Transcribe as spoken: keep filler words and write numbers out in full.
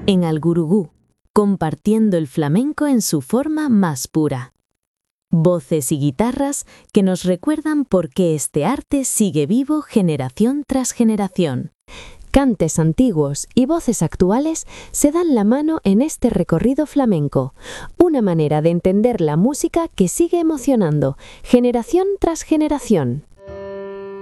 en Algurugú, compartiendo el flamenco en su forma más pura. Voces y guitarras que nos recuerdan por qué este arte sigue vivo generación tras generación. Cantes antiguos y voces actuales se dan la mano en este recorrido flamenco, una manera de entender la música que sigue emocionando, generación tras generación.